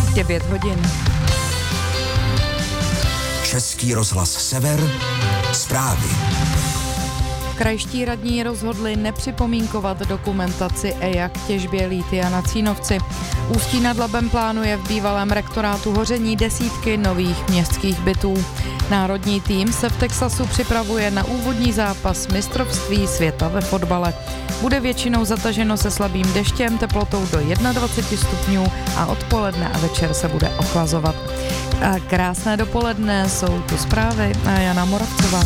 9 hodin. Český rozhlas Sever, zprávy. Krajští radní rozhodli nepřipomínkovat dokumentaci EIA k těžbě lithia na Cínovci. Ústí nad Labem plánuje v bývalém rektorátu Hoření desítky nových městských bytů. Národní tým se v Texasu připravuje na úvodní zápas mistrovství světa ve fotbale. Bude většinou zataženo se slabým deštěm, teplotou do 21 stupňů a odpoledne a večer se bude ochlazovat. A krásné dopoledne, jsou tu zprávy a Jana Moravcová.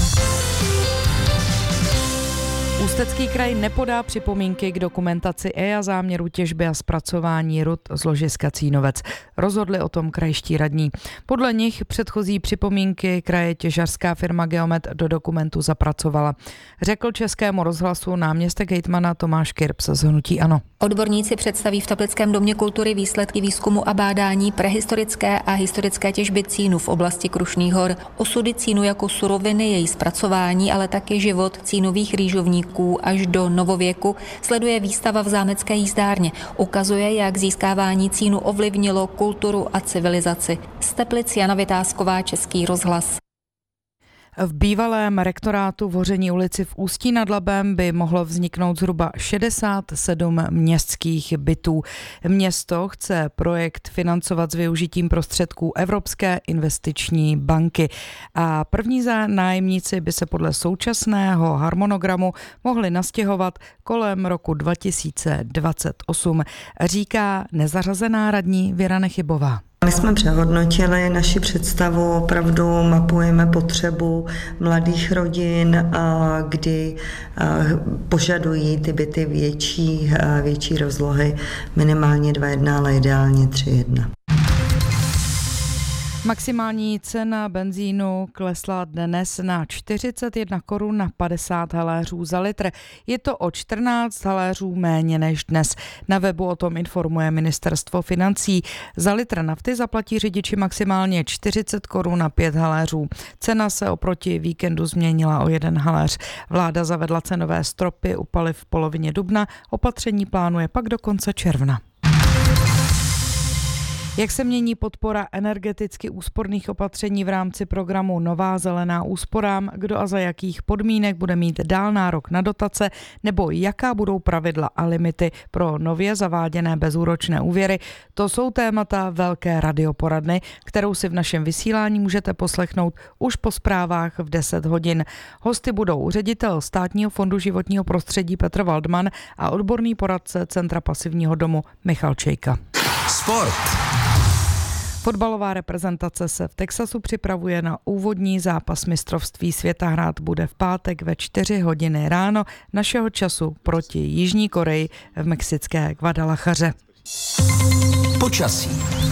Ústecký kraj nepodá připomínky k dokumentaci EIA záměru těžby a zpracování rud z ložiska Cínovec. Rozhodli o tom krajští radní. Podle nich předchozí připomínky kraje těžařská firma Geomet do dokumentu zapracovala. Řekl Českému rozhlasu náměstek hejtmana Tomáš Kirps z hnutí ANO. Odborníci představí v Teplickém domě kultury výsledky výzkumu a bádání prehistorické a historické těžby cínu v oblasti Krušných hor. Osudy cínu jako suroviny, její zpracování, ale také život cínových rýžovníků až do novověku sleduje výstava v Zámecké jízdárně. Ukazuje, jak získávání cínu ovlivnilo kulturu a civilizaci. Z Teplic Jana Vytázková, Český rozhlas. V bývalém rektorátu v Hoření ulici v Ústí nad Labem by mohlo vzniknout zhruba 67 městských bytů. Město chce projekt financovat s využitím prostředků Evropské investiční banky. A první nájemníci by se podle současného harmonogramu mohli nastěhovat kolem roku 2028, říká nezařazená radní Věra Nechybová. My jsme přehodnotili naši představu, opravdu mapujeme potřebu mladých rodin, kdy požadují ty byty větší rozlohy, minimálně 2,1, ale ideálně 3,1. Maximální cena benzínu klesla dnes na 41 korun na 50 haléřů za litr. Je to o 14 haléřů méně než dnes. Na webu o tom informuje Ministerstvo financí. Za litr nafty zaplatí řidiči maximálně 40 korun na 5 haléřů. Cena se oproti víkendu změnila o 1 haléř. Vláda zavedla cenové stropy u paliv v polovině dubna. Opatření plánuje pak do konce června. Jak se mění podpora energeticky úsporných opatření v rámci programu Nová zelená úsporám, kdo a za jakých podmínek bude mít dál nárok na dotace, nebo jaká budou pravidla a limity pro nově zaváděné bezúročné úvěry, to jsou témata velké radioporadny, kterou si v našem vysílání můžete poslechnout už po zprávách v 10 hodin. Hosty budou ředitel Státního fondu životního prostředí Petr Waldman a odborný poradce Centra pasivního domu Michal Čejka. Sport. Fotbalová reprezentace se v Texasu připravuje na úvodní zápas mistrovství světa. Hrát bude v pátek ve 4 hodiny ráno našeho času proti Jižní Koreji v mexické Guadalajaře. Počasí.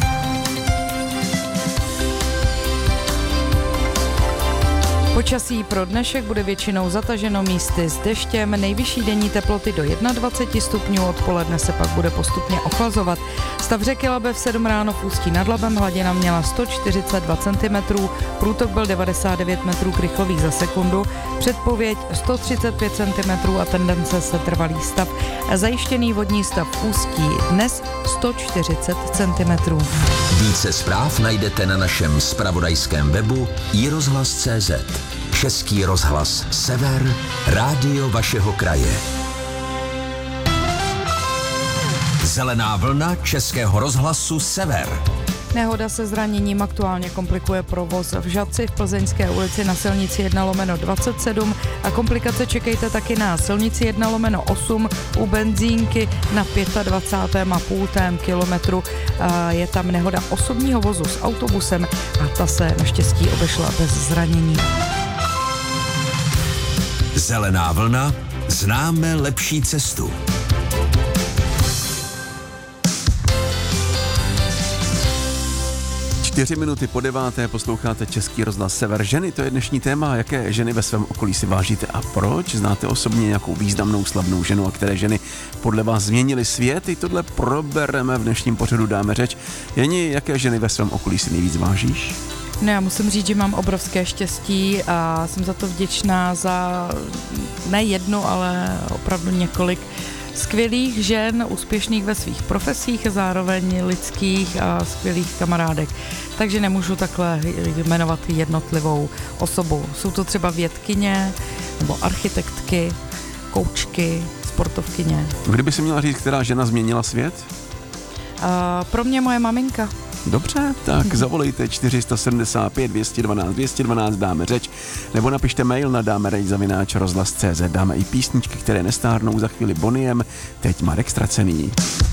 Počasí pro dnešek bude většinou zataženo místy s deštěm, nejvyšší denní teploty do 21 stupňů, odpoledne se pak bude postupně ochlazovat. Stav řeky Labe v 7 ráno v Ústí nad Labem, hladina měla 142 cm, průtok byl 99 metrů krychlových za sekundu, předpověď 135 cm a tendence se trvalý stav. Zajištěný vodní stav v Ústí dnes 140 cm. Více zpráv najdete na našem zpravodajském webu iRozhlas.cz. Český rozhlas Sever, rádio vašeho kraje. Zelená vlna Českého rozhlasu Sever. Nehoda se zraněním aktuálně komplikuje provoz v Žatci v Plzeňské ulici na silnici 1/27 a komplikace čekejte taky na silnici 1/8 u benzínky na 25,5 kilometru. Je tam nehoda osobního vozu s autobusem a ta se naštěstí obešla bez zranění. Zelená vlna, známe lepší cestu. 4 minuty po 9. posloucháte Český rozhlas Sever. Ženy, to je dnešní téma. Jaké ženy ve svém okolí si vážíte a proč? Znáte osobně nějakou významnou slavnou ženu a které ženy podle vás změnily svět? I tohle probereme v dnešním pořadu, dáme řeč. Jeni, jaké ženy ve svém okolí si nejvíc vážíš? No, já musím říct, že mám obrovské štěstí a jsem za to vděčná za ne jednu, ale opravdu několik skvělých žen, úspěšných ve svých profesích, zároveň lidských a skvělých kamarádek. Takže nemůžu takhle jmenovat jednotlivou osobu. Jsou to třeba vědkyně, nebo architektky, koučky, sportovkyně. Kdyby si měla říct, která žena změnila svět? Pro mě moje maminka. Dobře, tak zavolejte 475 212 212, dáme řeč, nebo napište mail na dámerej@rozhlas.cz. Dáme i písničky, které nestárnou, za chvíli Boniem, teď Marek Stracený.